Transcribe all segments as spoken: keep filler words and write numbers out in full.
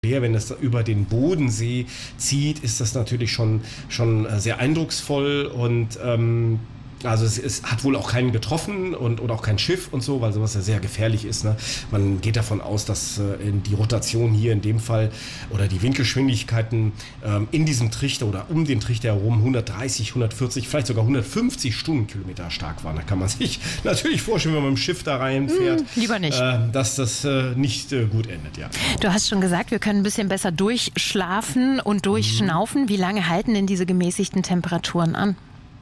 Wenn es über den Bodensee zieht, ist das natürlich schon, schon sehr eindrucksvoll und ähm, also es, es hat wohl auch keinen getroffen und oder auch kein Schiff und so, weil sowas ja sehr gefährlich ist. Ne? Man geht davon aus, dass äh, die Rotation hier in dem Fall oder die Windgeschwindigkeiten ähm, in diesem Trichter oder um den Trichter herum hundertdreißig, hundertvierzig, vielleicht sogar hundertfünfzig Stundenkilometer stark waren. Da kann man sich natürlich vorstellen, wenn man mit dem Schiff da reinfährt, mm, lieber nicht. Äh, dass das äh, nicht äh, gut endet. Ja. Du hast schon gesagt, wir können ein bisschen besser durchschlafen und durchschnaufen. Mhm. Wie lange halten denn diese gemäßigten Temperaturen an?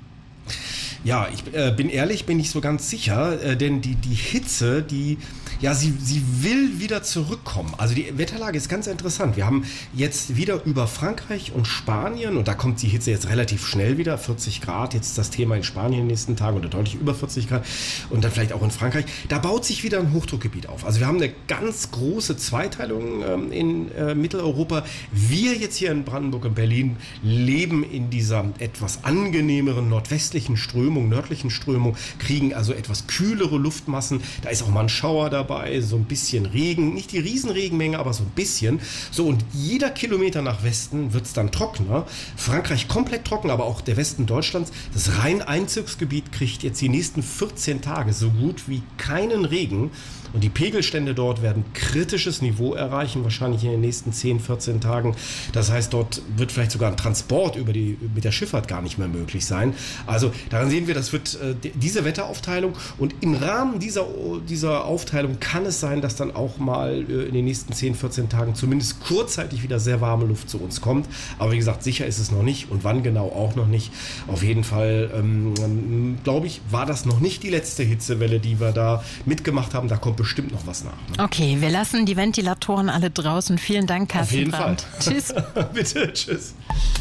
Ja, ich äh, bin ehrlich, bin nicht so ganz sicher, äh, denn die, die Hitze, die, ja, sie, sie will wieder zurückkommen. Also die Wetterlage ist ganz interessant. Wir haben jetzt wieder über Frankreich und Spanien, und da kommt die Hitze jetzt relativ schnell wieder, vierzig Grad, jetzt das Thema in Spanien in den nächsten Tagen oder deutlich über vierzig Grad und dann vielleicht auch in Frankreich. Da baut sich wieder ein Hochdruckgebiet auf. Also wir haben eine ganz große Zweiteilung ähm, in äh, Mitteleuropa. Wir jetzt hier in Brandenburg und Berlin leben in dieser etwas angenehmeren nordwestlichen Strömung, nördlichen Strömung, kriegen also etwas kühlere Luftmassen. Da ist auch mal ein Schauer dabei, so ein bisschen Regen, nicht die Riesenregenmenge, aber so ein bisschen. So, und jeder Kilometer nach Westen wird es dann trockener. Frankreich komplett trocken, aber auch der Westen Deutschlands. Das Rhein-Einzugsgebiet kriegt jetzt die nächsten vierzehn Tage so gut wie keinen Regen. Und die Pegelstände dort werden kritisches Niveau erreichen, wahrscheinlich in den nächsten zehn, vierzehn Tagen. Das heißt, dort wird vielleicht sogar ein Transport über die, mit der Schifffahrt gar nicht mehr möglich sein. Also daran sehen wir, das wird äh, diese Wetteraufteilung. Und im Rahmen dieser, dieser Aufteilung kann es sein, dass dann auch mal äh, in den nächsten zehn, vierzehn Tagen zumindest kurzzeitig wieder sehr warme Luft zu uns kommt. Aber wie gesagt, sicher ist es noch nicht und wann genau auch noch nicht. Auf jeden Fall, ähm, glaube ich, war das noch nicht die letzte Hitzewelle, die wir da mitgemacht haben. Da kommt bestimmt noch was nach. Ne? Okay, wir lassen die Ventilatoren alle draußen. Vielen Dank, Carsten Auf jeden Brandt. Fall. Tschüss. Bitte, tschüss.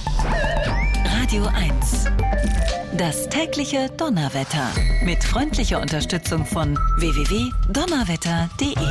Radio eins. Das tägliche Donnerwetter. Mit freundlicher Unterstützung von w w w punkt donnerwetter punkt de.